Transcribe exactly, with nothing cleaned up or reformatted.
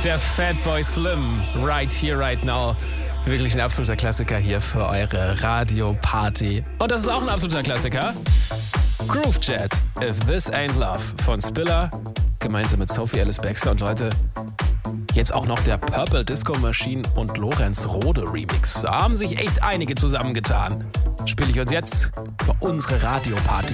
Der Fatboy Slim, Right Here, Right Now. Wirklich ein absoluter Klassiker hier für eure Radio-Party. Und das ist auch ein absoluter Klassiker. Groove Jet, If This Ain't Love von Spiller, gemeinsam mit Sophie Ellis Bextor. Und Leute, jetzt auch noch der Purple Disco Machine und Lorenz Rode Remix. Da haben sich echt einige zusammengetan. Spiele ich uns jetzt für unsere Radio-Party.